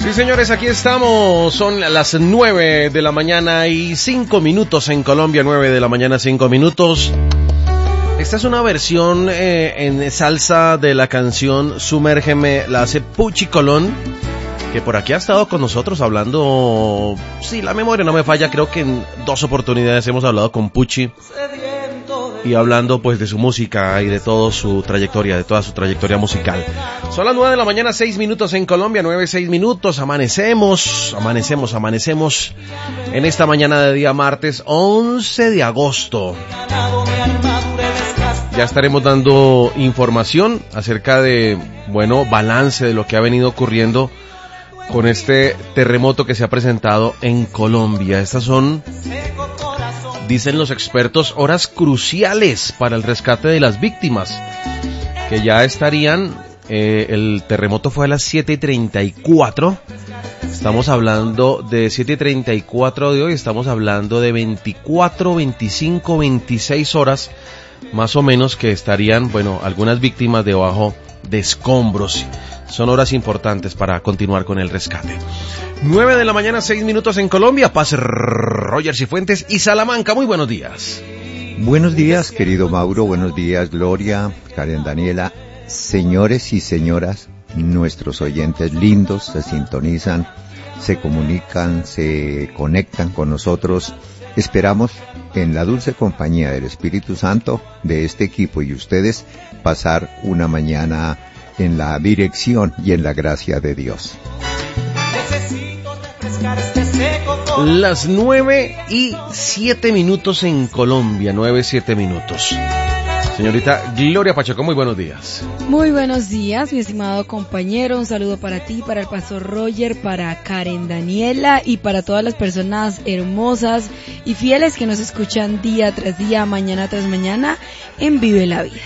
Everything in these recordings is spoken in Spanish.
Sí, señores, aquí estamos. Son las 9 de la mañana y 5 minutos en Colombia. 9 de la mañana, 5 minutos. Esta es una versión en salsa de la canción Sumérgeme. La hace Pucci Colón, que por aquí ha estado con nosotros hablando. Sí, la memoria no me falla. Creo que en 2 oportunidades hemos hablado con Pucci. Y hablando pues de su música y de toda su trayectoria, musical. Son las 9 de la mañana, 6 minutos en Colombia, 9, 6 minutos, amanecemos en esta mañana de día martes 11 de agosto. Ya estaremos dando información acerca de, balance de lo que ha venido ocurriendo con este terremoto que se ha presentado en Colombia. Estas son, dicen los expertos, horas cruciales para el rescate de las víctimas, que ya estarían, el terremoto fue a las 7:34, estamos hablando de 7:34 de hoy, estamos hablando de 24, 25, 26 horas, más o menos, que estarían, algunas víctimas debajo de escombros. Son horas importantes para continuar con el rescate. 9 de la mañana, 6 minutos en Colombia. Paz, Roger Cifuentes y Salamanca. Muy buenos días. Buenos días, querido Mauro. Buenos días, Gloria, Karen Daniela. Señores y señoras, nuestros oyentes lindos se sintonizan, se comunican, se conectan con nosotros. Esperamos, en la dulce compañía del Espíritu Santo, de este equipo y ustedes, pasar una mañana en la dirección y en la gracia de Dios. Las 9:07 minutos en Colombia, 9:07 minutos. Señorita Gloria Pacheco, muy buenos días. Muy buenos días, mi estimado compañero. Un saludo para ti, para el pastor Roger, para Karen Daniela y para todas las personas hermosas y fieles que nos escuchan día tras día, mañana tras mañana en Vive la Vida.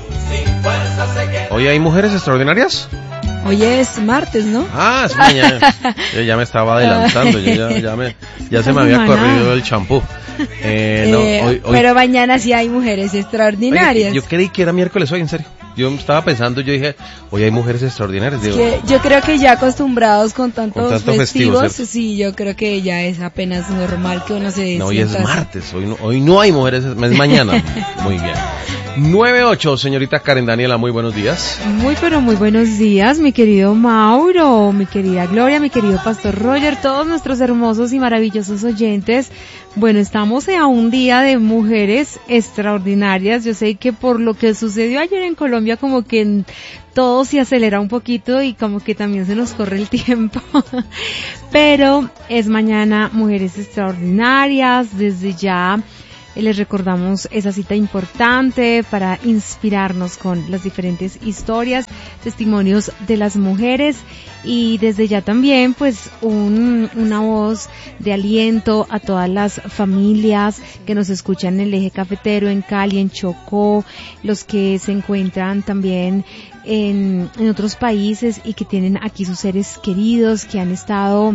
¿Hoy hay mujeres extraordinarias? Hoy es martes, ¿no? Ah, es mañana. Yo ya me estaba adelantando, ya se me había corrido el champú. Hoy... Pero mañana sí hay mujeres extraordinarias. Oye, yo creí que era miércoles hoy, en serio. Yo estaba pensando, yo dije, hoy hay mujeres extraordinarias. Digo, yo creo que ya acostumbrados con tantos festivos, ¿cierto? Sí, yo creo que ya es apenas normal que uno se No, hoy es martes, hoy no hay mujeres, es mañana. Muy bien. 9:08, señorita Karen Daniela, muy buenos días. Pero muy buenos días, mi querido Mauro, mi querida Gloria, mi querido pastor Roger, todos nuestros hermosos y maravillosos oyentes. Bueno, estamos a un día de mujeres extraordinarias. Yo sé que por lo que sucedió ayer en Colombia, como que todo se acelera un poquito y como que también se nos corre el tiempo. Pero es mañana Mujeres Extraordinarias. Desde ya les recordamos esa cita importante para inspirarnos con las diferentes historias, testimonios de las mujeres y desde ya también pues una voz de aliento a todas las familias que nos escuchan en el eje cafetero, en Cali, en Chocó, los que se encuentran también en otros países y que tienen aquí sus seres queridos que han estado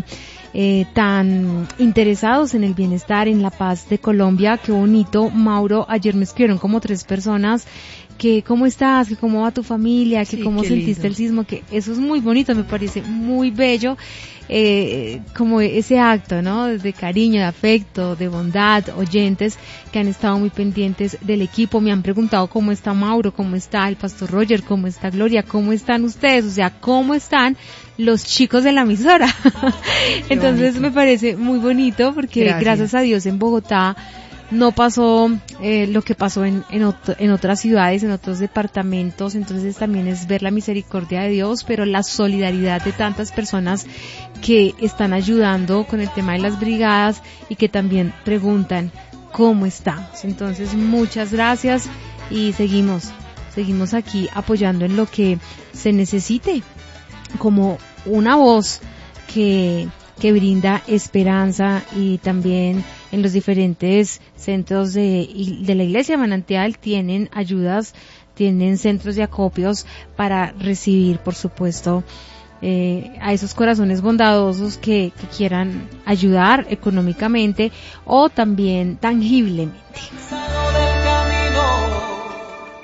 tan interesados en el bienestar, en la paz de Colombia. Qué bonito, Mauro. Ayer me escribieron como 3 personas que cómo estás, que cómo va tu familia, que cómo sentiste lindo el sismo, que eso es muy bonito, me parece muy bello, como ese acto, ¿no? De cariño, de afecto, de bondad, oyentes que han estado muy pendientes del equipo, me han preguntado cómo está Mauro, cómo está el pastor Roger, cómo está Gloria, cómo están ustedes, o sea, cómo están los chicos de la emisora. Entonces bonito. Me parece muy bonito porque gracias a Dios en Bogotá no pasó lo que pasó en otras ciudades, en otros departamentos. Entonces también es ver la misericordia de Dios, pero la solidaridad de tantas personas que están ayudando con el tema de las brigadas y que también preguntan cómo estamos. Entonces muchas gracias y seguimos aquí apoyando en lo que se necesite, como una voz que brinda esperanza, y también en los diferentes centros de la Iglesia Manantial tienen ayudas, tienen centros de acopios para recibir, por supuesto, a esos corazones bondadosos que quieran ayudar económicamente o también tangiblemente.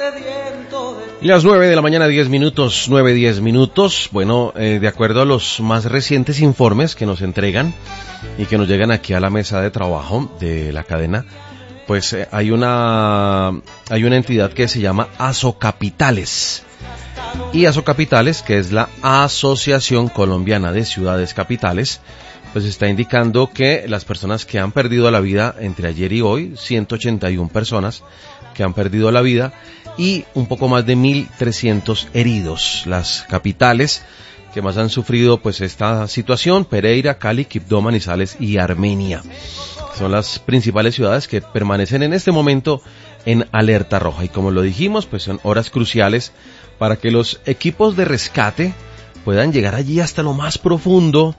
Las 9 de la mañana, 10 minutos, 9:10 minutos. Bueno, de acuerdo a los más recientes informes que nos entregan y que nos llegan aquí a la mesa de trabajo de la cadena, pues hay una entidad que se llama Asocapitales. Y Asocapitales, que es la Asociación Colombiana de Ciudades Capitales, pues está indicando que las personas que han perdido la vida entre ayer y hoy, 181 personas que han perdido la vida y un poco más de 1.300 heridos. Las capitales que más han sufrido pues esta situación: Pereira, Cali, Quibdó, Manizales y Armenia. Son las principales ciudades que permanecen en este momento en alerta roja. Y como lo dijimos, pues son horas cruciales para que los equipos de rescate puedan llegar allí hasta lo más profundo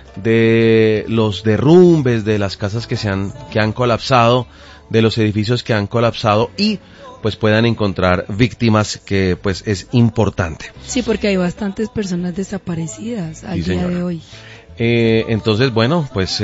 de los derrumbes, de las casas que han colapsado, de los edificios que han colapsado, y pues puedan encontrar víctimas, que pues es importante. Sí, porque hay bastantes personas desaparecidas al día de hoy. Entonces, bueno, pues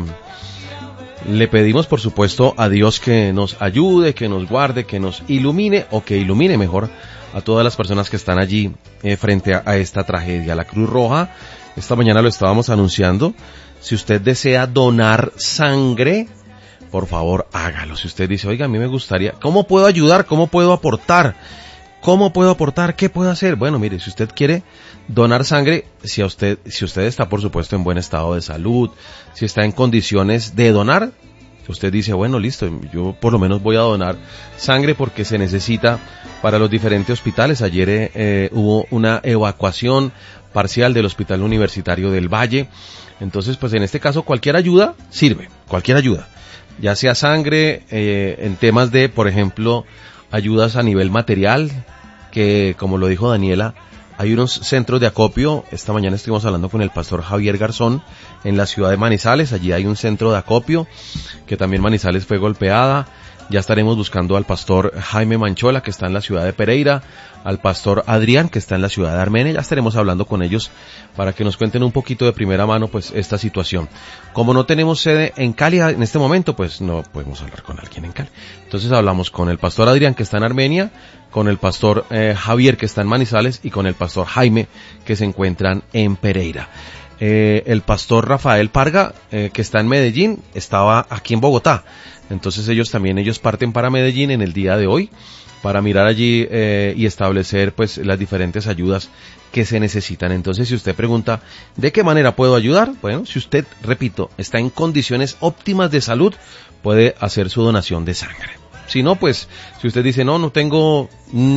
le pedimos por supuesto a Dios que nos ayude, que nos guarde, que nos ilumine, o que ilumine mejor a todas las personas que están allí frente a esta tragedia. La Cruz Roja, esta mañana lo estábamos anunciando, si usted desea donar sangre, por favor hágalo. Si usted dice, oiga, a mí me gustaría, ¿cómo puedo ayudar? ¿Cómo puedo aportar? ¿Cómo puedo aportar? ¿Qué puedo hacer? Bueno, mire, si usted quiere donar sangre, si usted está por supuesto en buen estado de salud, si está en condiciones de donar, usted dice, bueno, listo, yo por lo menos voy a donar sangre porque se necesita para los diferentes hospitales. Ayer hubo una evacuación parcial del Hospital Universitario del Valle. Entonces, pues en este caso cualquier ayuda sirve, cualquier ayuda. Ya sea sangre, en temas de, por ejemplo, ayudas a nivel material, que como lo dijo Daniela, hay unos centros de acopio. Esta mañana estuvimos hablando con el pastor Javier Garzón en la ciudad de Manizales. Allí hay un centro de acopio, que también Manizales fue golpeada. Ya estaremos buscando al pastor Jaime Manchola, que está en la ciudad de Pereira, al pastor Adrián, que está en la ciudad de Armenia. Ya estaremos hablando con ellos para que nos cuenten un poquito de primera mano pues esta situación. Como no tenemos sede en Cali en este momento, pues no podemos hablar con alguien en Cali. Entonces hablamos con el pastor Adrián, que está en Armenia, con el pastor Javier, que está en Manizales, y con el pastor Jaime, que se encuentran en Pereira. El pastor Rafael Parga, que está en Medellín, estaba aquí en Bogotá. Entonces ellos parten para Medellín en el día de hoy para mirar allí y establecer pues las diferentes ayudas que se necesitan. Entonces, si usted pregunta, ¿de qué manera puedo ayudar? Bueno, si usted, repito, está en condiciones óptimas de salud, puede hacer su donación de sangre. Si no, pues, si usted dice, no tengo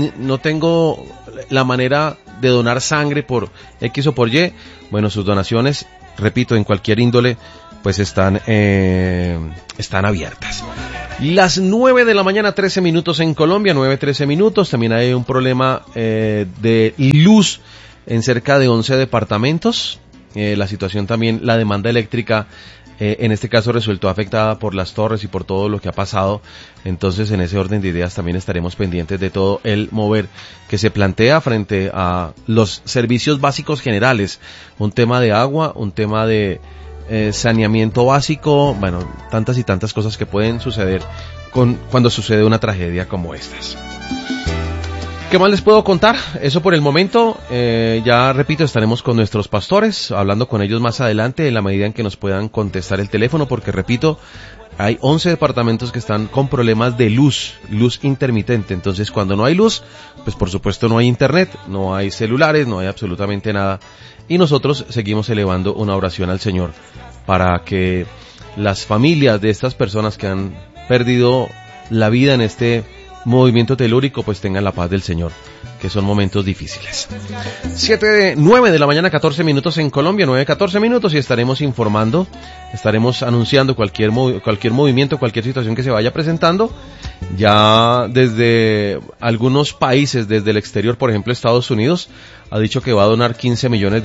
la manera de donar sangre por X o por Y, bueno, sus donaciones, repito, en cualquier índole, pues están abiertas. Las 9 de la mañana, 13 minutos en Colombia, 9:13 minutos. También hay un problema de luz en cerca de 11 departamentos. La situación también, la demanda eléctrica, en este caso resultó afectada por las torres y por todo lo que ha pasado. Entonces, en ese orden de ideas también estaremos pendientes de todo el mover que se plantea frente a los servicios básicos generales. Un tema de agua, un tema de saneamiento básico, bueno, tantas y tantas cosas que pueden suceder cuando sucede una tragedia como estas. ¿Qué más les puedo contar? Eso por el momento. Ya repito, estaremos con nuestros pastores, hablando con ellos más adelante en la medida en que nos puedan contestar el teléfono, porque repito, hay 11 departamentos que están con problemas de luz intermitente. Entonces, cuando no hay luz, pues por supuesto no hay internet, no hay celulares, no hay absolutamente nada. Y nosotros seguimos elevando una oración al Señor para que las familias de estas personas que han perdido la vida en este movimiento telúrico pues tengan la paz del Señor, que son momentos difíciles. 9 de la mañana, 14 minutos en Colombia, 9:14 minutos, y estaremos informando, estaremos anunciando cualquier movimiento, cualquier situación que se vaya presentando. Ya desde algunos países, desde el exterior, por ejemplo Estados Unidos, ha dicho que va a donar $15 millones.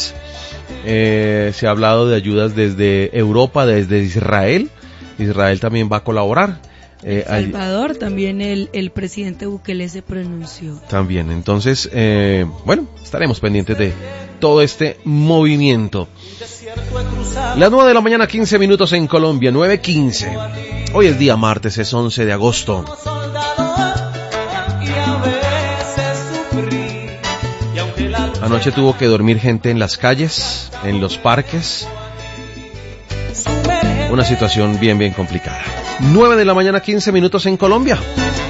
Se ha hablado de ayudas desde Europa, desde Israel. Israel también va a colaborar. Salvador, también el presidente Bukele se pronunció. También, entonces, bueno, estaremos pendientes de todo este movimiento. Las 9 de la mañana, 15 minutos en Colombia, 9:15. Hoy es día martes, es 11 de agosto. Anoche tuvo que dormir gente en las calles, en los parques. Una situación bien complicada. 9 de la mañana, 15 minutos en Colombia.